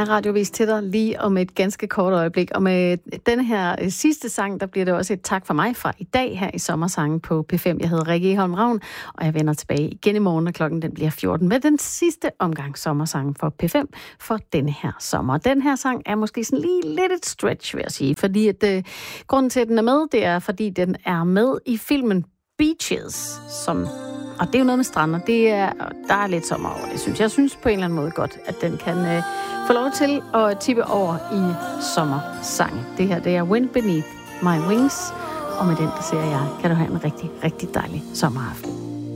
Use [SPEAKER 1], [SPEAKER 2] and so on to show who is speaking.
[SPEAKER 1] er radiovis til dig lige om et ganske kort øjeblik. Og med denne her sidste sang, der bliver det også et tak for mig fra i dag her i Sommersangen på P5. Jeg hedder Rikke Holm Ravn, og jeg vender tilbage igen i morgen, når klokken den bliver 14 med den sidste omgang Sommersangen for P5 for denne her sommer. Den her sang er måske sådan lige lidt et stretch, vil jeg sige, fordi at grunden til, at den er med, det er, fordi den er med i filmen Beaches, og det er jo noget med strand, og der er lidt sommer over det, synes jeg. Jeg synes på en eller anden måde godt, at den kan få lov til at tippe over i sommersange. Det her, det er Wind Beneath My Wings, og med den, der siger jeg, kan du have en rigtig, rigtig dejlig sommeraften.